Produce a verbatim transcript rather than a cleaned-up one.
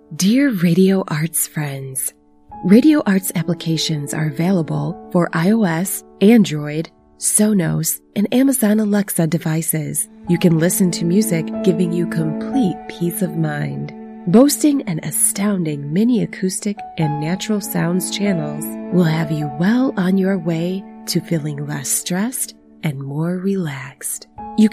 Dear Radio Arts friends, Radio Arts applications are available for iOS, Android, Sonos, and Amazon Alexa devices. You can listen to music, giving you complete peace of mind. Boasting an astounding mini acoustic and natural sounds channels will have you well on your way to feeling less stressed and more relaxed. You